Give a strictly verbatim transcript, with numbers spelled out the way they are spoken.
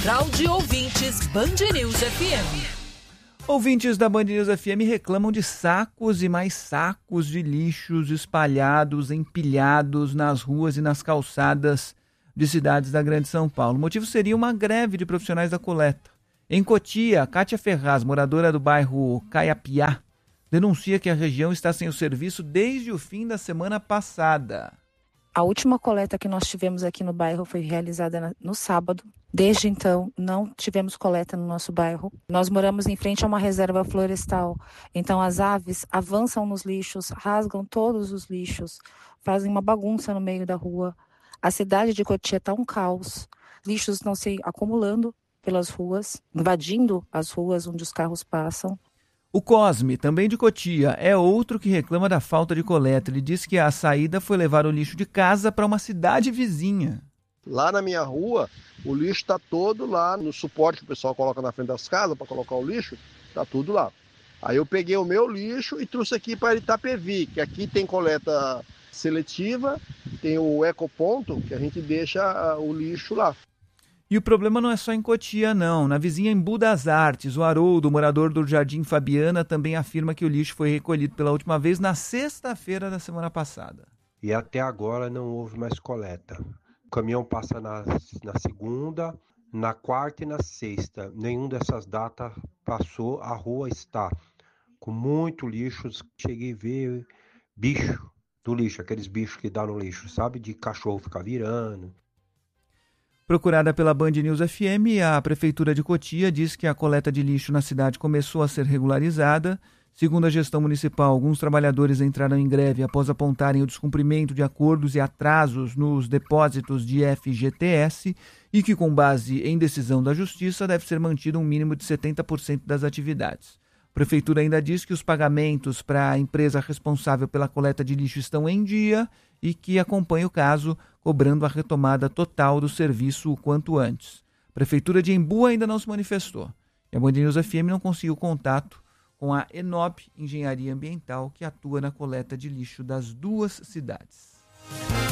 Central de Ouvintes Band News F M. Ouvintes da Band News F M reclamam de sacos e mais sacos de lixos espalhados, empilhados nas ruas e nas calçadas de cidades da Grande São Paulo. O motivo seria uma greve de profissionais da coleta. Em Cotia, Kátia Ferraz, moradora do bairro Caiapiá, denuncia que a região está sem o serviço desde o fim da semana passada. A última coleta que nós tivemos aqui no bairro foi realizada no sábado. Desde então, não tivemos coleta no nosso bairro. Nós moramos em frente a uma reserva florestal. Então, as aves avançam nos lixos, rasgam todos os lixos, fazem uma bagunça no meio da rua. A cidade de Cotia está um caos. Lixos estão se acumulando pelas ruas, invadindo as ruas onde os carros passam. O Cosme, também de Cotia, é outro que reclama da falta de coleta. Ele diz que a saída foi levar o lixo de casa para uma cidade vizinha. Lá na minha rua, o lixo está todo lá no suporte que o pessoal coloca na frente das casas para colocar o lixo, está tudo lá. Aí eu peguei o meu lixo e trouxe aqui para Itapevi, que aqui tem coleta seletiva, tem o ecoponto, que a gente deixa o lixo lá. E o problema não é só em Cotia, não. Na vizinha Embu das Artes, o Haroldo, morador do Jardim Fabiana, também afirma que o lixo foi recolhido pela última vez na sexta-feira da semana passada. E até agora não houve mais coleta. O caminhão passa na, na segunda, na quarta e na sexta. Nenhuma dessas datas passou. A rua está com muito lixo. Cheguei a ver bicho do lixo, aqueles bichos que dá no lixo, sabe? De cachorro ficar virando. Procurada pela Band News F M, a Prefeitura de Cotia diz que a coleta de lixo na cidade começou a ser regularizada. Segundo a gestão municipal, alguns trabalhadores entraram em greve após apontarem o descumprimento de acordos e atrasos nos depósitos de F G T S e que, com base em decisão da Justiça, deve ser mantido um mínimo de setenta por cento das atividades. A Prefeitura ainda diz que os pagamentos para a empresa responsável pela coleta de lixo estão em dia e que acompanha o caso, cobrando a retomada total do serviço o quanto antes. A Prefeitura de Embu ainda não se manifestou. E a Band News F M não conseguiu contato com a Enop Engenharia Ambiental, que atua na coleta de lixo das duas cidades.